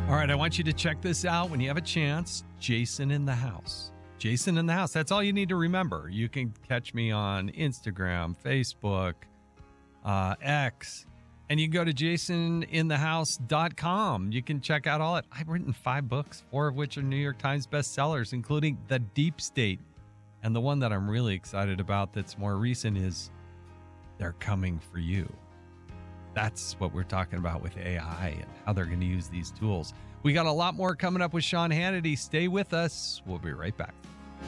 All right, I want you to check this out when you have a chance. Jason in the House. Jason in the House. That's all you need to remember. You can catch me on Instagram, Facebook, X, and you can go to jasoninthehouse.com. You can check out all it. I've written 5 books, 4 of which are New York Times bestsellers, including The Deep State. And the one that I'm really excited about that's more recent is They're Coming for You. That's what we're talking about with AI and how they're going to use these tools. We got a lot more coming up with Sean Hannity. Stay with us. We'll be right back.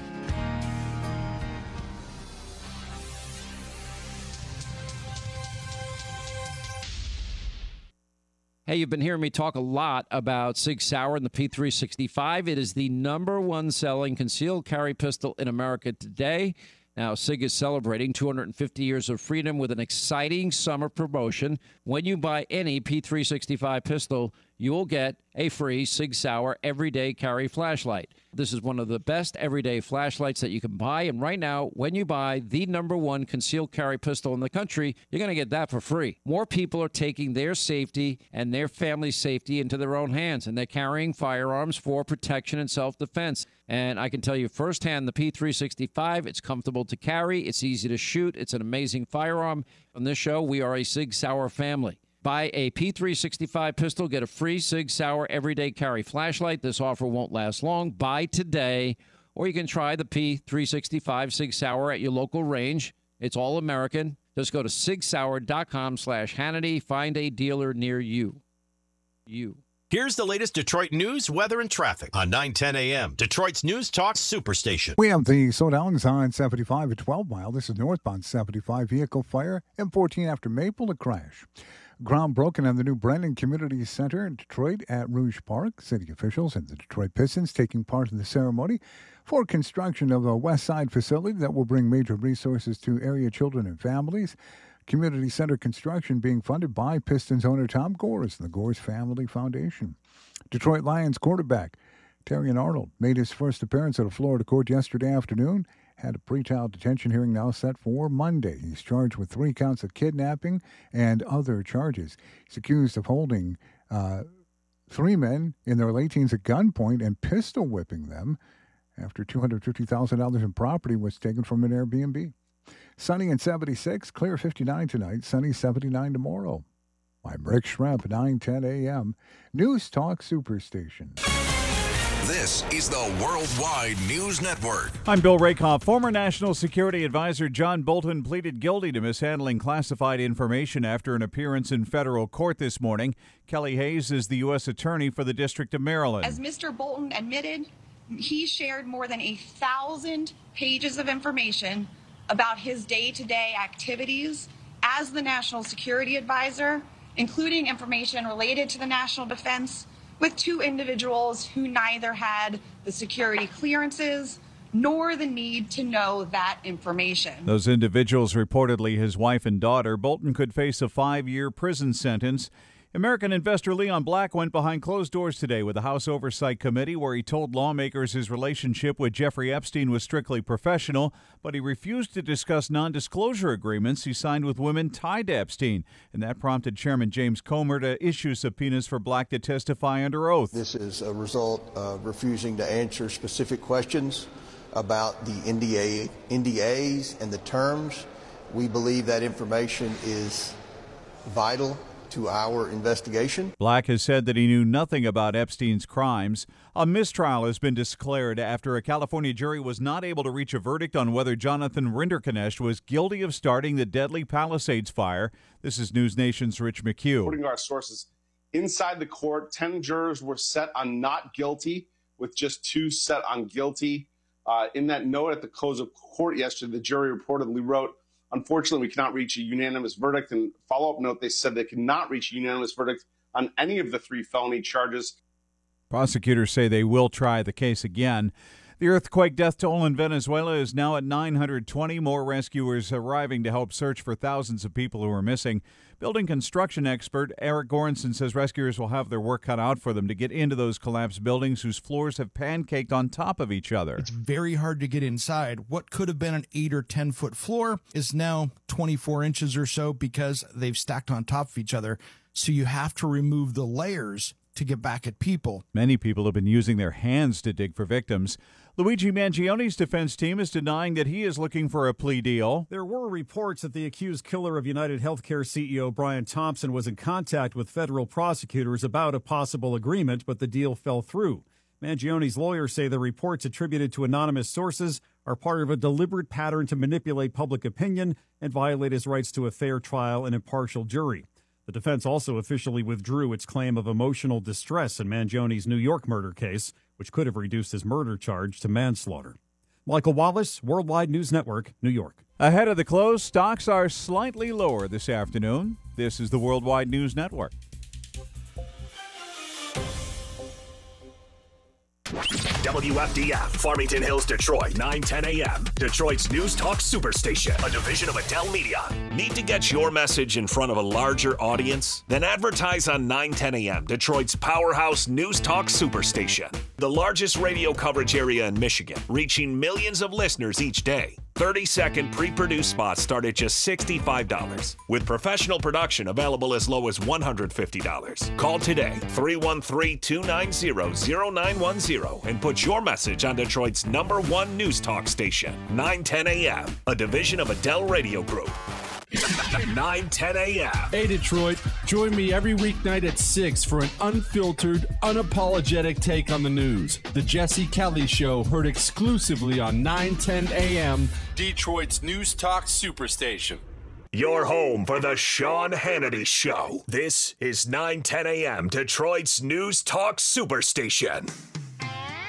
Hey, you've been hearing me talk a lot about Sig Sauer and the P365. It is the #1 selling concealed carry pistol in America today. Now, SIG is celebrating 250 years of freedom with an exciting summer promotion. When you buy any P365 pistol, you will get a free Sig Sauer everyday carry flashlight. This is one of the best everyday flashlights that you can buy. And right now, when you buy the #1 concealed carry pistol in the country, you're going to get that for free. More people are taking their safety and their family's safety into their own hands, and they're carrying firearms for protection and self-defense. And I can tell you firsthand, the P365, it's comfortable to carry, it's easy to shoot, it's an amazing firearm. On this show, we are a Sig Sauer family. Buy a P365 pistol, get a free Sig Sauer everyday carry flashlight. This offer won't last long. Buy today, or you can try the P365 Sig Sauer at your local range. It's all American. Just go to sigsauer.com/Hannity. Find a dealer near you. Here's the latest Detroit news, weather, and traffic on 9:10 a.m. Detroit's News Talk Superstation. We have the slowdowns on 75 at 12 Mile. This is northbound 75 vehicle fire. M14 after Maple, a crash. Ground broken on the new Brennan Community Center in Detroit at Rouge Park. City officials and the Detroit Pistons taking part in the ceremony for construction of a West Side facility that will bring major resources to area children and families. Community Center construction being funded by Pistons owner Tom Gores and the Gores Family Foundation. Detroit Lions quarterback Terrion Arnold made his first appearance at a Florida court yesterday afternoon. Had a pretrial detention hearing now set for Monday. He's charged with 3 counts of kidnapping and other charges. He's accused of holding 3 men in their late teens at gunpoint and pistol whipping them after $250,000 in property was taken from an Airbnb. Sunny and 76, clear 59 tonight, sunny 79 tomorrow. I'm Rick Schremp, 9:10 a.m. News Talk Superstation. This is the Worldwide News Network. I'm Bill Rakoff. Former National Security Advisor John Bolton pleaded guilty to mishandling classified information after an appearance in federal court this morning. Kelly Hayes is the U.S. Attorney for the District of Maryland. As Mr. Bolton admitted, he shared more than 1,000 pages of information about his day-to-day activities as the National Security Advisor, including information related to the national defense, with 2 individuals who neither had the security clearances nor the need to know that information. Those individuals, reportedly his wife and daughter. Bolton could face a 5-year prison sentence. American investor Leon Black went behind closed doors today with the House Oversight Committee, where he told lawmakers his relationship with Jeffrey Epstein was strictly professional, but he refused to discuss non-disclosure agreements he signed with women tied to Epstein. And that prompted Chairman James Comer to issue subpoenas for Black to testify under oath. This is a result of refusing to answer specific questions about the NDAs and the terms. We believe that information is vital to our investigation. Black has said that he knew nothing about Epstein's crimes. A mistrial has been declared after a California jury was not able to reach a verdict on whether Jonathan Rinderknecht was guilty of starting the deadly Palisades fire. This is News Nation's Rich McHugh. According to our sources, inside the court, 10 jurors were set on not guilty, with just 2 set on guilty. In that note at the close of court yesterday, the jury reportedly wrote, "Unfortunately, we cannot reach a unanimous verdict." And follow-up note, they said they cannot reach a unanimous verdict on any of the 3 felony charges. Prosecutors say they will try the case again. The earthquake death toll in Venezuela is now at 920. More rescuers arriving to help search for thousands of people who are missing. Building construction expert Eric Goranson says rescuers will have their work cut out for them to get into those collapsed buildings whose floors have pancaked on top of each other. It's very hard to get inside. What could have been an 8 or 10 foot floor is now 24 inches or so because they've stacked on top of each other. So you have to remove the layers to get back at people. Many people have been using their hands to dig for victims. Luigi Mangioni's defense team is denying that he is looking for a plea deal. There were reports that the accused killer of United Healthcare CEO Brian Thompson was in contact with federal prosecutors about a possible agreement, but the deal fell through. Mangioni's lawyers say the reports attributed to anonymous sources are part of a deliberate pattern to manipulate public opinion and violate his rights to a fair trial and impartial jury. The defense also officially withdrew its claim of emotional distress in Mangioni's New York murder case, which could have reduced his murder charge to manslaughter. Michael Wallace, Worldwide News Network, New York. Ahead of the close, stocks are slightly lower this afternoon. This is the Worldwide News Network. WFDF, Farmington Hills, Detroit, 9:10 a.m. Detroit's News Talk Superstation, a division of Adele Media. Need to get your message in front of a larger audience? Then advertise on 9:10 a.m. Detroit's powerhouse News Talk Superstation, the largest radio coverage area in Michigan, reaching millions of listeners each day. 30-second pre-produced spots start at just $65, with professional production available as low as $150. Call today, 313-290-0910, and put your message on Detroit's #1 news talk station, 910 a.m., a division of Adele Radio Group. 9:10 a.m. Hey, Detroit. Join me every weeknight at 6 for an unfiltered, unapologetic take on the news. The Jesse Kelly Show, heard exclusively on 9:10 a.m., Detroit's News Talk Superstation. Your home for the Sean Hannity Show. This is 9:10 a.m., Detroit's News Talk Superstation.